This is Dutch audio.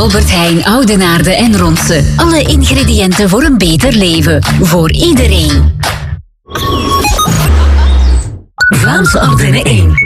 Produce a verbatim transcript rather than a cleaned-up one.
Albert Heijn, Oudenaarde en Ronse. Alle ingrediënten voor een beter leven. Voor iedereen. Vlaamse Ardennen één.